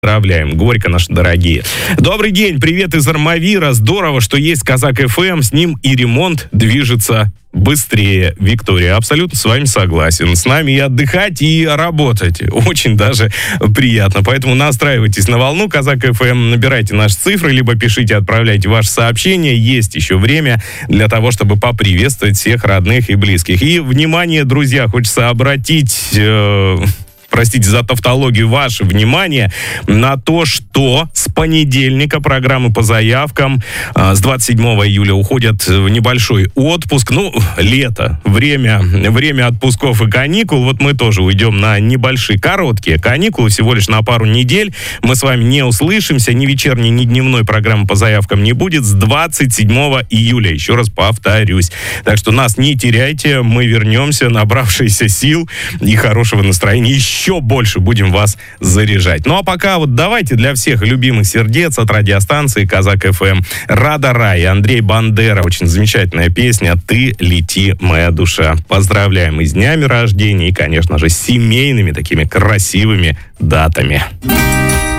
Поздравляем, горько, наши дорогие. Добрый день, привет из Армавира. Здорово, что есть Казак ФМ, с ним и ремонт движется быстрее. Виктория, абсолютно с вами согласен. С нами и отдыхать, и работать. Очень даже приятно. Поэтому настраивайтесь на волну Казак ФМ, набирайте наши цифры, либо пишите, отправляйте ваши сообщения. Есть еще время для того, чтобы поприветствовать всех родных и близких. И, внимание, друзья, хочется обратить... простите за тавтологию, ваше внимание на то, что с понедельника программы по заявкам с 27 июля уходят в небольшой отпуск. Лето, время отпусков и каникул. Вот мы тоже уйдем на небольшие, короткие каникулы, всего лишь на пару недель. Мы с вами не услышимся, ни вечерней, ни дневной программы по заявкам не будет с 27 июля. Еще раз повторюсь. Так что нас не теряйте, мы вернемся, набравшиеся сил и хорошего настроения. Еще больше будем вас заряжать. Ну а пока вот давайте для всех любимых сердец от радиостанции Казак ФМ Рада Рай, Андрей Бандера. Очень замечательная песня «Ты лети, моя душа». Поздравляем и с днями рождения, и, конечно же, с семейными такими красивыми датами.